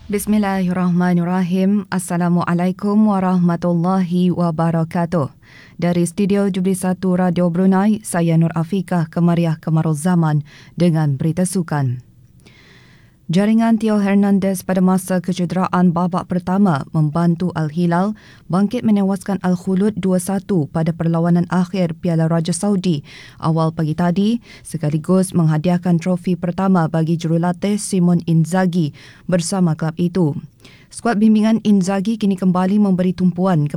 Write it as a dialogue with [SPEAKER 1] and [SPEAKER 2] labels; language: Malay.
[SPEAKER 1] Bismillahirrahmanirrahim. Assalamualaikum warahmatullahi wabarakatuh. Dari studio Jubli 1 Radio Brunei, saya Nur Afiqah Kemariah Kemarul Zaman dengan berita sukan. Jaringan Theo Hernandez pada masa kecederaan babak pertama membantu Al-Hilal bangkit menewaskan Al-Khulud 2-1 pada perlawanan akhir Piala Raja Saudi awal pagi tadi, sekaligus menghadiahkan trofi pertama bagi jurulatih Simon Inzaghi bersama klub itu. Skuad bimbingan Inzaghi kini kembali memberi tumpuan